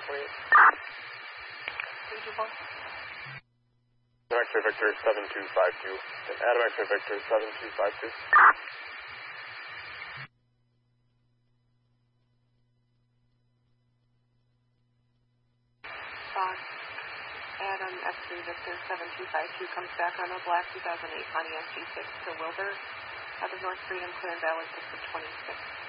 728. Did you call? Adam X-ray Victor 7252. Adam X-ray Victor 7252. Fox. Adam X-ray Victor 7252 comes back on a black 2008 Pontiac G6 to Wilbur out of North Freedom, Clear Valley, 6 of 26.